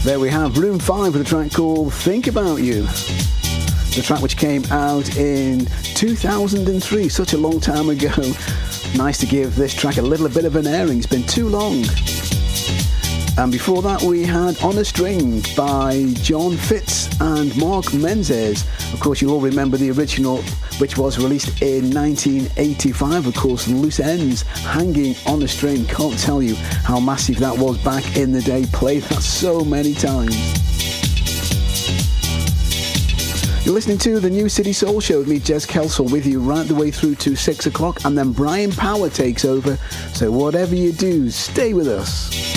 There we have Room 5 with a track called Think About You. The track which came out in 2003, such a long time ago. Nice to give this track a little bit of an airing, it's been too long. And before that we had On a String by John Fitz and Mark Menzies. Of course you'll all remember the original, which was released in 1985, of course, Loose Ends, Hanging on a String. Can't tell you how massive that was back in the day, played that so many times. You're listening to the New City Soul Show with me, Jez Kelsall, with you right the way through to 6 o'clock, and then Brian Power takes over. So whatever you do, stay with us.